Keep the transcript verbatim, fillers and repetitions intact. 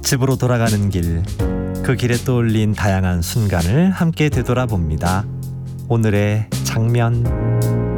집으로 돌아가는 길, 그 길에 떠올린 다양한 순간을 함께 되돌아봅니다. 오늘의 장면.